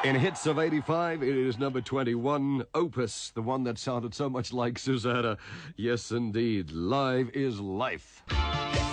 In Hits of 85, it is number 21, Opus, the one that sounded so much like Susanna. Yes, indeed. Live is life.